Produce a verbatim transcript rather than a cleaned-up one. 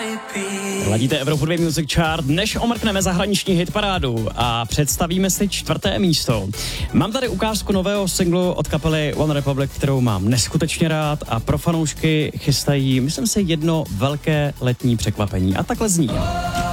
Ladíte Evropu dva Music Chart, než omrkneme zahraniční hitparádu a představíme si čtvrté místo. Mám tady ukázku nového singlu od kapely One Republic, kterou mám neskutečně rád a pro fanoušky chystají, myslím si, jedno velké letní překvapení. A takhle zní.